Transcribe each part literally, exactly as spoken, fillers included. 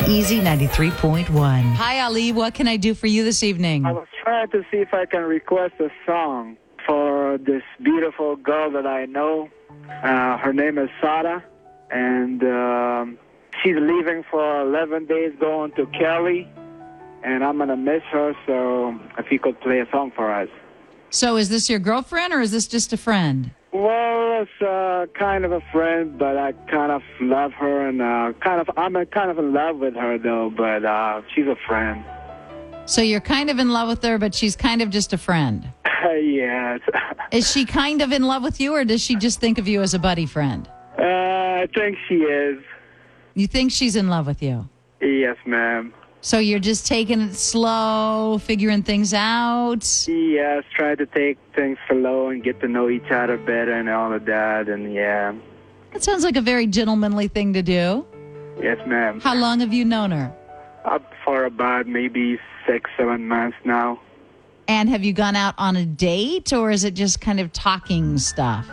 Easy ninety-three point one. Hi, Ali. What can I do for you this evening? I was trying to see if I can request a song for this beautiful girl that I know. Uh, her name is Sada, and um, she's leaving for eleven days going to Cali, and I'm going to miss her, so if you could play a song for us. So is this your girlfriend or is this just a friend? Well, it's uh, kind of a friend, but I kind of love her, and uh, kind of I'm uh, kind of in love with her, though, but uh, she's a friend. So you're kind of in love with her, but she's kind of just a friend. Yes. Is she kind of in love with you, or does she just think of you as a buddy friend? Uh, I think she is. You think she's in love with you? Yes, ma'am. So you're just taking it slow, figuring things out? Yes, try to take things slow and get to know each other better and all of that, and yeah. That sounds like a very gentlemanly thing to do. Yes, ma'am. How long have you known her? Up for about maybe six, seven months now. And have you gone out on a date, or is it just kind of talking stuff?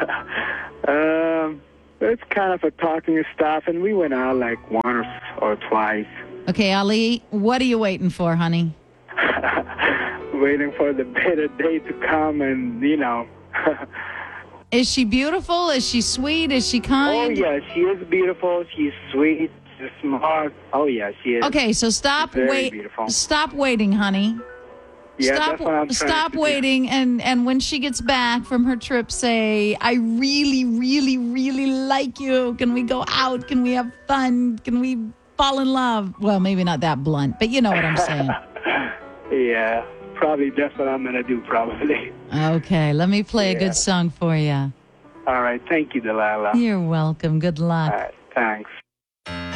um, it's kind of a talking stuff, and we went out like once or twice. Okay, Ali, what are you waiting for, honey? Waiting for the better day to come, and, you know. Is she beautiful? Is she sweet? Is she Oh, kind? yeah, she is beautiful. She's sweet. She's smart. Oh, yeah, she is. Okay, so stop Very wait. beautiful. Stop waiting, honey. Yeah, stop that's what I'm trying stop to do. waiting, and, and when she gets back from her trip, say, I really, really, really like you. Can we go out? Can we have fun? Can we fall in love? Well, maybe not that blunt, but you know what I'm saying. Yeah, probably that's what I'm going to do, probably. Okay, let me play Yeah. a good song for you. All right, thank you, Delilah. You're welcome. Good luck. All right, thanks.